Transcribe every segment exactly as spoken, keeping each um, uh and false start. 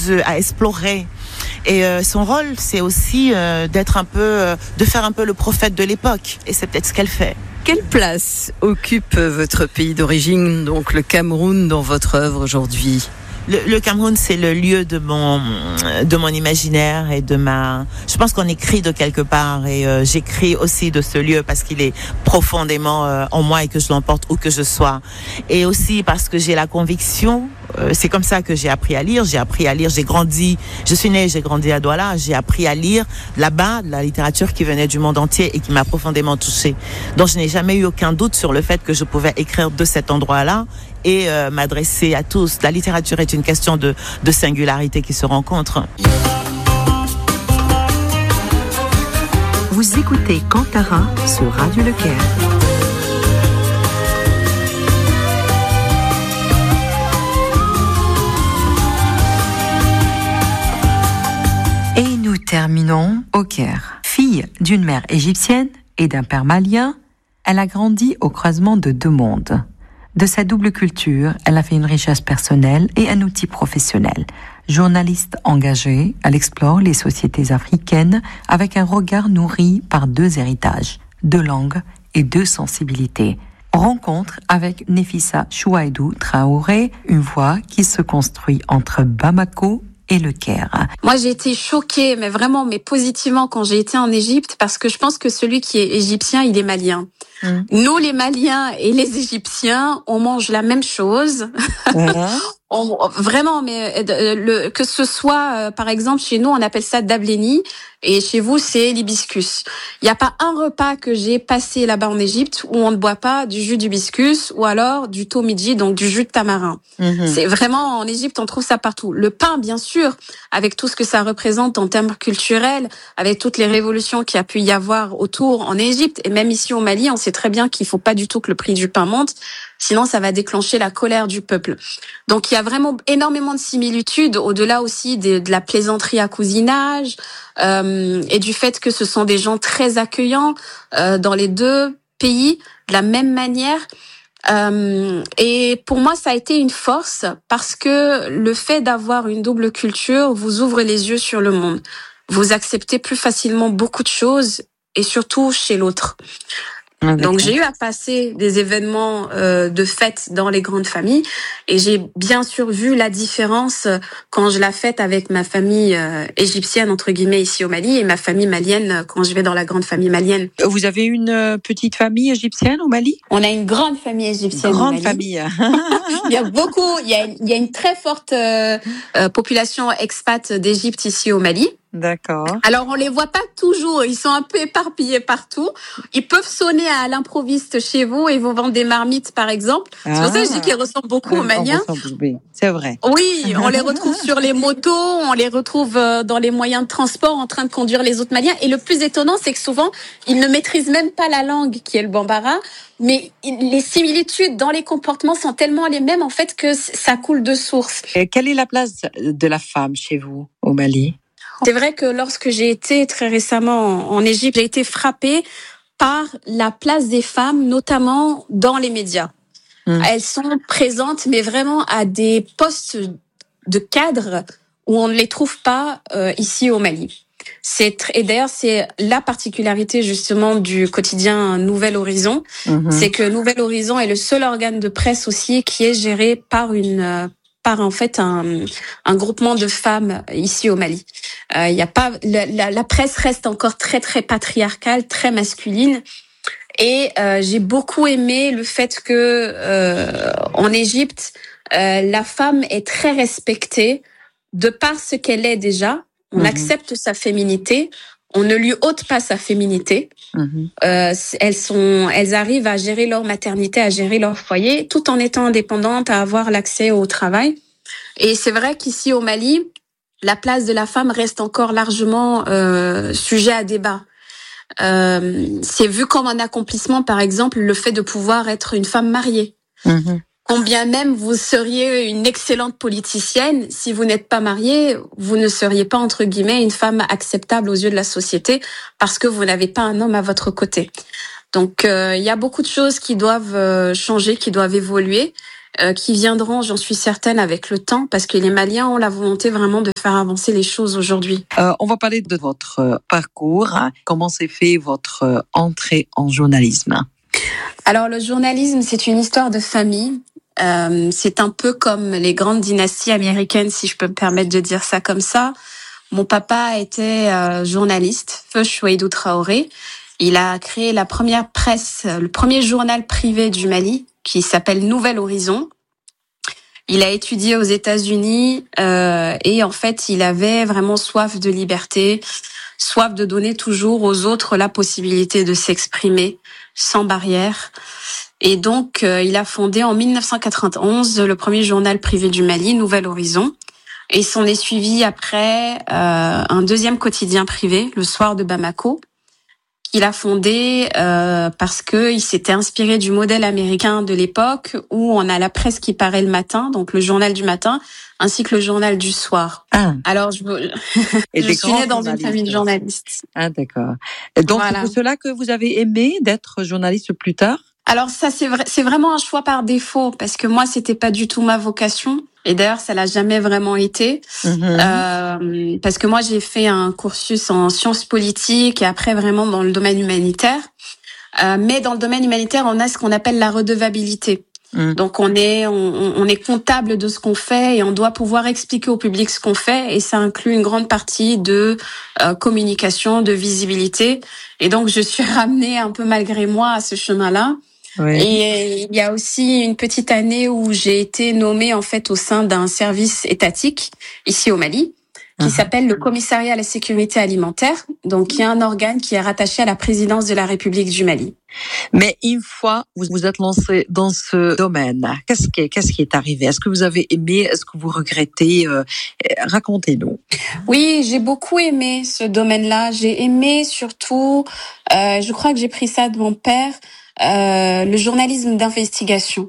choses à explorer. Et euh, son rôle, c'est aussi euh, d'être un peu, euh, de faire un peu le prophète de l'époque. Et c'est peut-être ce qu'elle fait. Quelle place occupe votre pays d'origine, donc le Cameroun, dans votre œuvre aujourd'hui ? Le, le Cameroun, c'est le lieu de mon de mon imaginaire et de ma. Je pense qu'on écrit de quelque part et euh, j'écris aussi de ce lieu parce qu'il est profondément euh, en moi et que je l'emporte où que je sois. Et aussi parce que j'ai la conviction. Euh, c'est comme ça que j'ai appris à lire. J'ai appris à lire. J'ai grandi. Je suis née, j'ai grandi à Douala. J'ai appris à lire là-bas de la littérature qui venait du monde entier et qui m'a profondément touchée. Donc je n'ai jamais eu aucun doute sur le fait que je pouvais écrire de cet endroit-là et euh, m'adresser à tous. La littérature est une question de, de singularité qui se rencontre. Vous écoutez Kantara sur Radio Le Caire. Et nous terminons au Caire. Fille d'une mère égyptienne et d'un père malien, elle a grandi au croisement de deux mondes. De sa double culture, elle a fait une richesse personnelle et un outil professionnel. Journaliste engagée, elle explore les sociétés africaines avec un regard nourri par deux héritages, deux langues et deux sensibilités. Rencontre avec Nefissa Chouaïdou Traoré, une voie qui se construit entre Bamako et le Caire. Moi, j'ai été choquée, mais vraiment, mais positivement quand j'ai été en Égypte, parce que je pense que celui qui est égyptien, il est malien. Mmh. Nous, les Maliens et les Égyptiens, on mange la même chose. Mmh. on, vraiment, mais le, que ce soit, euh, par exemple, chez nous, on appelle ça dableni, et chez vous, c'est l'hibiscus. Il n'y a pas un repas que j'ai passé là-bas en Égypte où on ne boit pas du jus d'hibiscus ou alors du tomidji, donc du jus de tamarin. Mmh. C'est vraiment, en Égypte, on trouve ça partout. Le pain, bien sûr, avec tout ce que ça représente en termes culturels, avec toutes les révolutions qu'il y a pu y avoir autour en Égypte, et même ici au Mali, on sait très bien qu'il faut pas du tout que le prix du pain monte, sinon ça va déclencher la colère du peuple. Donc il y a vraiment énormément de similitudes, au-delà aussi de, de la plaisanterie à cousinage, euh, et du fait que ce sont des gens très accueillants euh, dans les deux pays, de la même manière. Euh, et pour moi, ça a été une force parce que le fait d'avoir une double culture vous ouvre les yeux sur le monde. Vous acceptez plus facilement beaucoup de choses et surtout chez l'autre. Ah, donc j'ai eu à passer des événements euh, de fête dans les grandes familles et j'ai bien sûr vu la différence quand je la fête avec ma famille euh, égyptienne entre guillemets ici au Mali et ma famille malienne quand je vais dans la grande famille malienne. Vous avez une euh, petite famille égyptienne au Mali ? On a une grande famille égyptienne. Grande au Mali. famille. Il y a beaucoup, il y a, il y a une très forte euh, euh, population expat d'Égypte ici au Mali. D'accord. Alors, on les voit pas toujours. Ils sont un peu éparpillés partout. Ils peuvent sonner à l'improviste chez vous et vous vendre des marmites, par exemple. Ah. C'est pour ça que je dis qu'ils ressemblent beaucoup aux Maliens. Oui, c'est vrai. Oui, on les retrouve sur les motos, on les retrouve dans les moyens de transport en train de conduire les autres Maliens. Et le plus étonnant, c'est que souvent, ils ne maîtrisent même pas la langue qui est le bambara. Mais les similitudes dans les comportements sont tellement les mêmes, en fait, que ça coule de source. Et quelle est la place de la femme chez vous, au Mali ? C'est vrai que lorsque j'ai été très récemment en Égypte, j'ai été frappée par la place des femmes, notamment dans les médias. Mmh. Elles sont présentes, mais vraiment à des postes de cadre où on ne les trouve pas euh, ici au Mali. C'est tr- et d'ailleurs, c'est la particularité justement du quotidien Nouvel Horizon. Mmh. C'est que Nouvel Horizon est le seul organe de presse aussi qui est géré par une... Euh, par en fait un, un groupement de femmes ici au Mali. Euh, il y a pas la, la, la presse reste encore très très patriarcale, très masculine. Et euh, j'ai beaucoup aimé le fait que euh, en Égypte, euh, la femme est très respectée de par ce qu'elle est déjà. On mmh. accepte sa féminité. On ne lui ôte pas sa féminité. Mmh. Euh, elles sont, elles arrivent à gérer leur maternité, à gérer leur foyer, tout en étant indépendantes, à avoir l'accès au travail. Et c'est vrai qu'ici au Mali, la place de la femme reste encore largement euh, sujet à débat. Euh, c'est vu comme un accomplissement, par exemple, le fait de pouvoir être une femme mariée. Mmh. Combien même vous seriez une excellente politicienne, si vous n'êtes pas mariée, vous ne seriez pas, entre guillemets, une femme acceptable aux yeux de la société parce que vous n'avez pas un homme à votre côté. Donc, euh, il y a beaucoup de choses qui doivent euh, changer, qui doivent évoluer. euh, qui viendront, j'en suis certaine, avec le temps, parce que les Maliens ont la volonté vraiment de faire avancer les choses aujourd'hui. Euh, on va parler de votre parcours. Comment s'est fait votre entrée en journalisme? Alors, le journalisme, c'est une histoire de famille. Euh, c'est un peu comme les grandes dynasties américaines, si je peux me permettre de dire ça comme ça. Mon papa était euh, journaliste, Feu Chouaïdou Traoré. Il a créé la première presse, le premier journal privé du Mali, qui s'appelle Nouvel Horizon. Il a étudié aux États-Unis euh, et en fait, il avait vraiment soif de liberté, soif de donner toujours aux autres la possibilité de s'exprimer sans barrière. Et donc, euh, il a fondé en dix-neuf cent quatre-vingt-onze le premier journal privé du Mali, Nouvel Horizon. Et s'en est suivi après euh, un deuxième quotidien privé, Le Soir de Bamako, qu'il a fondé euh, parce que il s'était inspiré du modèle américain de l'époque où on a la presse qui paraît le matin, donc le journal du matin, ainsi que le journal du soir. Ah. Alors, je, Et je suis née dans une famille de journalistes. Ah, d'accord. Et donc, voilà. C'est pour cela que vous avez aimé d'être journaliste plus tard? Alors ça, c'est vrai, c'est vraiment un choix par défaut, parce que moi, c'était pas du tout ma vocation. Et d'ailleurs, ça l'a jamais vraiment été, mmh. euh, parce que moi, j'ai fait un cursus en sciences politiques et après vraiment dans le domaine humanitaire. Euh, mais dans le domaine humanitaire, on a ce qu'on appelle la redevabilité. Mmh. Donc, on est, on, on est comptable de ce qu'on fait et on doit pouvoir expliquer au public ce qu'on fait. Et ça inclut une grande partie de euh, communication, de visibilité. Et donc, je suis ramenée un peu malgré moi à ce chemin-là. Oui. Et il y a aussi une petite année où j'ai été nommée en fait au sein d'un service étatique ici au Mali qui uh-huh. s'appelle le Commissariat à la sécurité alimentaire, donc il y a un organe qui est rattaché à la présidence de la République du Mali. Mais une fois vous vous êtes lancé dans ce domaine, qu'est-ce qui est, qu'est-ce qui est arrivé? Est-ce que vous avez aimé? Est-ce que vous regrettez? euh, Racontez-nous. Oui, j'ai beaucoup aimé ce domaine-là. J'ai aimé surtout, euh, je crois que j'ai pris ça de mon père, euh, le journalisme d'investigation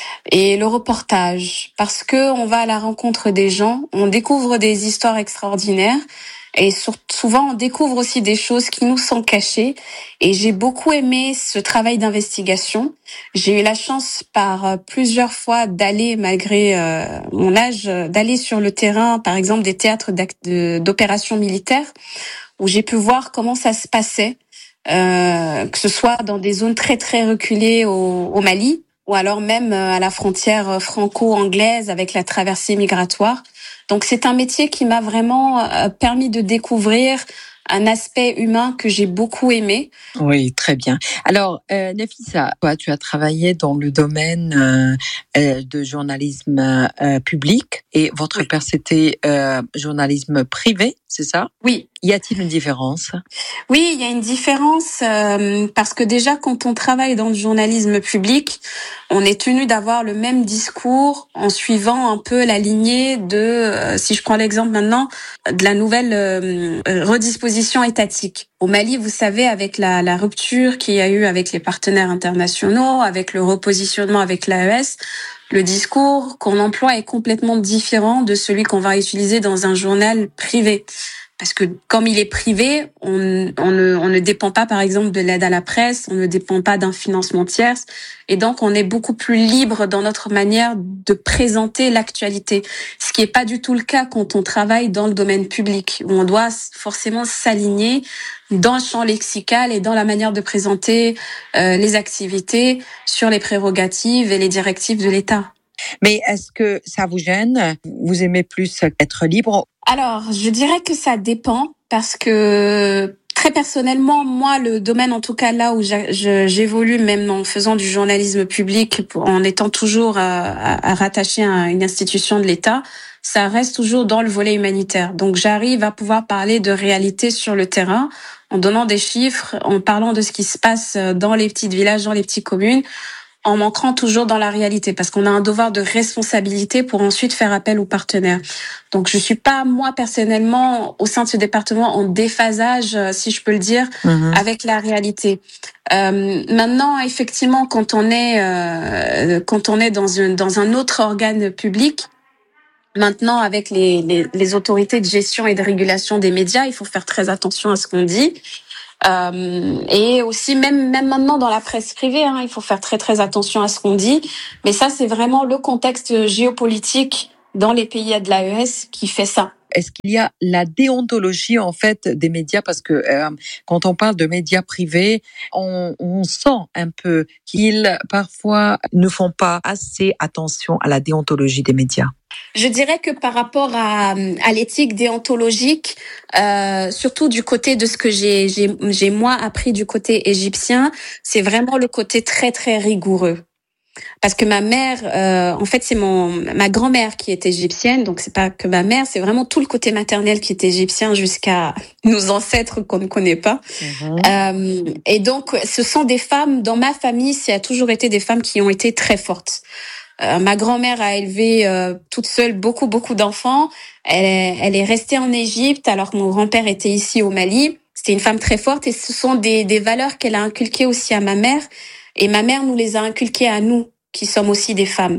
et le reportage, parce que on va à la rencontre des gens, on découvre des histoires extraordinaires et souvent on découvre aussi des choses qui nous sont cachées. Et j'ai beaucoup aimé ce travail d'investigation. J'ai eu la chance par plusieurs fois d'aller, malgré euh, mon âge, d'aller sur le terrain, par exemple des théâtres d'opérations militaires, où j'ai pu voir comment ça se passait, euh, que ce soit dans des zones très très reculées au, au Mali, ou alors même à la frontière franco-anglaise avec la traversée migratoire. Donc c'est un métier qui m'a vraiment permis de découvrir un aspect humain que j'ai beaucoup aimé. Oui, très bien. Alors, euh, Nafissa, toi, tu as travaillé dans le domaine euh, de journalisme euh, public et votre oui. père, c'était euh, journalisme privé, c'est ça? Oui. Y a-t-il une différence? Oui, il y a une différence euh, parce que déjà, quand on travaille dans le journalisme public, on est tenu d'avoir le même discours en suivant un peu la lignée de, euh, si je prends l'exemple maintenant, de la nouvelle euh, redisposition étatique. Au Mali, vous savez, avec la, la rupture qu'il y a eu avec les partenaires internationaux, avec le repositionnement avec l'A E S, le discours qu'on emploie est complètement différent de celui qu'on va utiliser dans un journal privé. Parce que comme il est privé, on, on, ne, on ne dépend pas, par exemple, de l'aide à la presse, on ne dépend pas d'un financement tierce. Et donc, on est beaucoup plus libre dans notre manière de présenter l'actualité. Ce qui n'est pas du tout le cas quand on travaille dans le domaine public, où on doit forcément s'aligner dans le champ lexical et dans la manière de présenter euh, les activités sur les prérogatives et les directives de l'État. Mais est-ce que ça vous gêne? Vous aimez plus être libre? Alors, je dirais que ça dépend parce que très personnellement, moi, le domaine, en tout cas là où j'évolue, même en faisant du journalisme public, en étant toujours à, à, à rattaché à une institution de l'État, ça reste toujours dans le volet humanitaire. Donc, j'arrive à pouvoir parler de réalité sur le terrain en donnant des chiffres, en parlant de ce qui se passe dans les petits villages, dans les petites communes, en manquant toujours dans la réalité, parce qu'on a un devoir de responsabilité pour ensuite faire appel aux partenaires. Donc, je suis pas, moi, personnellement, au sein de ce département, en déphasage, si je peux le dire, mmh. avec la réalité. Euh, maintenant, effectivement, quand on est, euh, quand on est dans une, dans un autre organe public, maintenant, avec les, les, les autorités de gestion et de régulation des médias, il faut faire très attention à ce qu'on dit. Euh, et aussi même même maintenant dans la presse privée, hein, il faut faire très très attention à ce qu'on dit. Mais ça, c'est vraiment le contexte géopolitique dans les pays de l'A E S qui fait ça. Est-ce qu'il y a la déontologie en fait des médias, parce que euh, quand on parle de médias privés, on, on sent un peu qu'ils parfois ne font pas assez attention à la déontologie des médias. Je dirais que par rapport à, à l'éthique déontologique, euh, surtout du côté de ce que j'ai, j'ai, j'ai moi appris du côté égyptien, c'est vraiment le côté très très rigoureux. Parce que ma mère, euh, en fait, c'est mon ma grand-mère qui est égyptienne, donc c'est pas que ma mère, c'est vraiment tout le côté maternel qui est égyptien jusqu'à nos ancêtres qu'on ne connaît pas. Mmh. Euh, et donc, ce sont des femmes, dans ma famille, ça a toujours été des femmes qui ont été très fortes. Euh, ma grand-mère a élevé euh, toute seule beaucoup beaucoup d'enfants. Elle est, elle est restée en Égypte alors que mon grand-père était ici au Mali. C'était une femme très forte et ce sont des des valeurs qu'elle a inculquées aussi à ma mère. Et ma mère nous les a inculquées à nous, qui sommes aussi des femmes.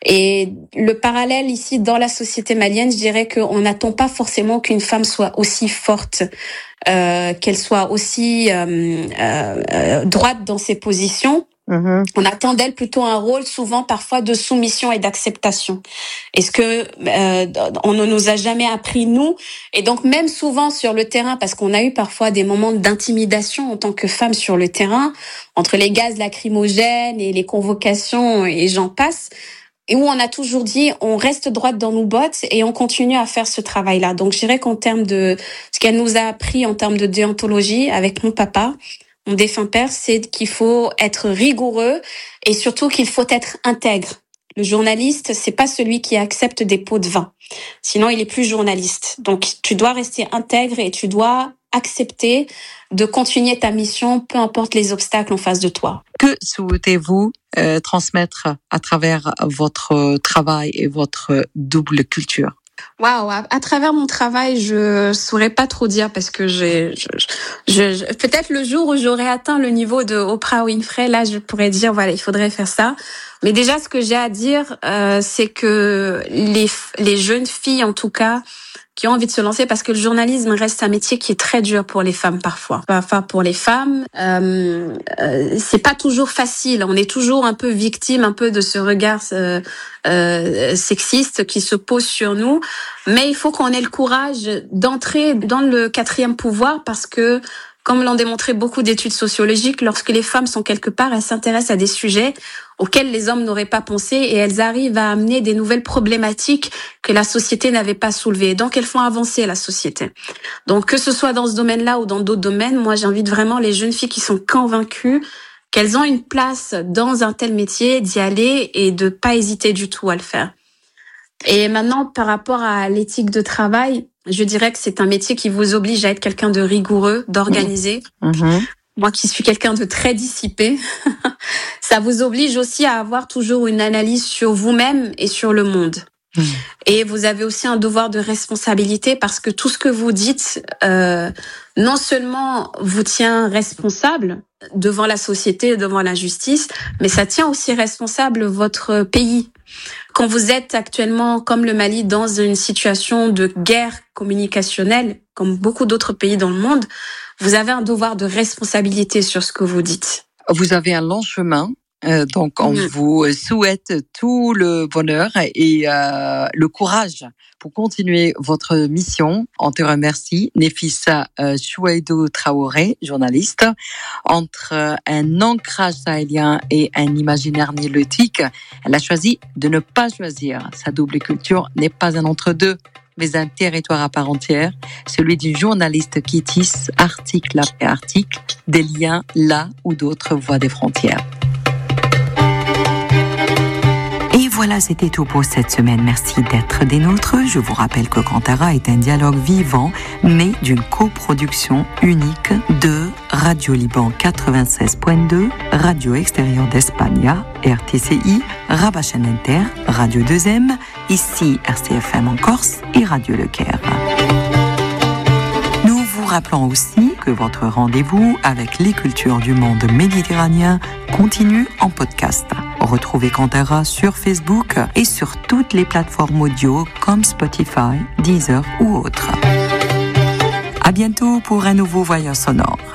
Et le parallèle ici dans la société malienne, je dirais qu'on n'attend pas forcément qu'une femme soit aussi forte, euh, qu'elle soit aussi euh, euh, droite dans ses positions. Mmh. On attend d'elle plutôt un rôle souvent parfois de soumission et d'acceptation. Est-ce que euh, on ne nous a jamais appris nous? Et donc même souvent sur le terrain, parce qu'on a eu parfois des moments d'intimidation en tant que femme sur le terrain, entre les gaz lacrymogènes et les convocations et j'en passe, et où on a toujours dit on reste droite dans nos bottes et on continue à faire ce travail-là. Donc je dirais qu'en termes de ce qu'elle nous a appris en termes de déontologie avec mon papa, mon défunt père, c'est qu'il faut être rigoureux et surtout qu'il faut être intègre. Le journaliste, c'est pas celui qui accepte des pots de vin. Sinon, il est plus journaliste. Donc, tu dois rester intègre et tu dois accepter de continuer ta mission, peu importe les obstacles en face de toi. Que souhaitez-vous euh, transmettre à travers votre travail et votre double culture? Waouh, à, à travers mon travail, je saurais pas trop dire parce que j'ai, je, je, je, peut-être le jour où j'aurai atteint le niveau de Oprah Winfrey, là, je pourrais dire voilà, il faudrait faire ça. Mais déjà, ce que j'ai à dire, euh, c'est que les les jeunes filles, en tout cas, qui ont envie de se lancer, parce que le journalisme reste un métier qui est très dur pour les femmes parfois. Parfois pour les femmes, euh, euh, c'est pas toujours facile. On est toujours un peu victime, un peu de ce regard euh, euh, sexiste qui se pose sur nous. Mais il faut qu'on ait le courage d'entrer dans le quatrième pouvoir parce que, comme l'ont démontré beaucoup d'études sociologiques, lorsque les femmes sont quelque part, elles s'intéressent à des sujets auxquels les hommes n'auraient pas pensé et elles arrivent à amener des nouvelles problématiques que la société n'avait pas soulevées. Donc, elles font avancer la société. Donc, que ce soit dans ce domaine-là ou dans d'autres domaines, moi, j'invite vraiment les jeunes filles qui sont convaincues qu'elles ont une place dans un tel métier d'y aller et de pas hésiter du tout à le faire. Et maintenant, par rapport à l'éthique de travail, je dirais que c'est un métier qui vous oblige à être quelqu'un de rigoureux, d'organisé. Mmh. Moi qui suis quelqu'un de très dissipé, ça vous oblige aussi à avoir toujours une analyse sur vous-même et sur le monde. Mmh. Et vous avez aussi un devoir de responsabilité parce que tout ce que vous dites, euh, non seulement vous tient responsable devant la société, devant la justice, mais ça tient aussi responsable votre pays. Quand vous êtes actuellement, comme le Mali, dans une situation de guerre communicationnelle, comme beaucoup d'autres pays dans le monde, vous avez un devoir de responsabilité sur ce que vous dites. Vous avez un long chemin. Euh, donc, on mmh. vous souhaite tout le bonheur et euh, le courage pour continuer votre mission. On te remercie, Nefissa euh, Chouaïdou Traoré, journaliste. Entre un ancrage sahélien et un imaginaire néolithique, elle a choisi de ne pas choisir. Sa double culture n'est pas un entre-deux, mais un territoire à part entière, celui d'une journaliste qui tisse article après article des liens là où d'autres voient des frontières. Voilà, c'était tout pour cette semaine. Merci d'être des nôtres. Je vous rappelle que Kantara est un dialogue vivant, né d'une coproduction unique de Radio Liban quatre-vingt-seize point deux, Radio Extérieure d'Espagne, R T C I, Rabat Chaîne Inter, Radio deux M, ici R C F M en Corse et Radio Le Caire. Nous vous rappelons aussi que votre rendez-vous avec les cultures du monde méditerranéen continue en podcast. Retrouvez Kantara sur Facebook et sur toutes les plateformes audio comme Spotify, Deezer ou autres. À bientôt pour un nouveau voyage sonore.